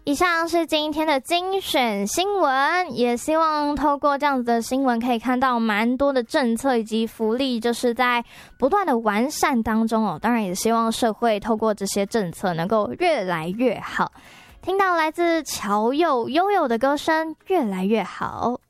以上是今天的精选新闻，也希望透过这样子的新闻可以看到蛮多的政策以及福利就是在不断的完善当中哦，当然也希望社会透过这些政策能够越来越好。听到来自乔佑悠悠的歌声，越来越好。